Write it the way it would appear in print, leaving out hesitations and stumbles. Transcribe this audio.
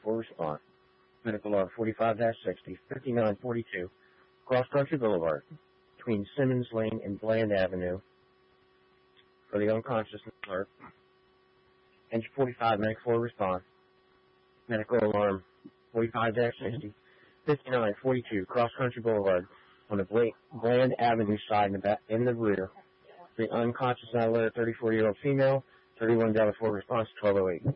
for response. Medical alarm 45-60, 5942, Cross Country Boulevard, between Simmons Lane and Bland Avenue, for the unconscious alert. Engine 45, medic for response. Medical alarm 45-60, 5942, Cross Country Boulevard, on the Bland Avenue side in the rear. The unconscious alert, 34-year-old female, 31 for response, 1208.